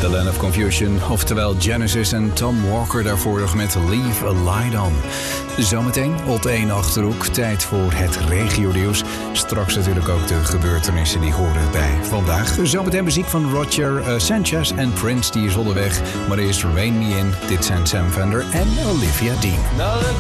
The Land of Confusion, oftewel Genesis en Tom Walker daarvoor nog met Leave a Light On. Zometeen op 1 Achterhoek, tijd voor het regionieuws. Straks natuurlijk ook de gebeurtenissen die horen bij vandaag. Zometeen muziek van Roger Sanchez en Prince, die is onderweg. Maar eerst Rain Me In, dit zijn Sam Fender en Olivia Dean. Now the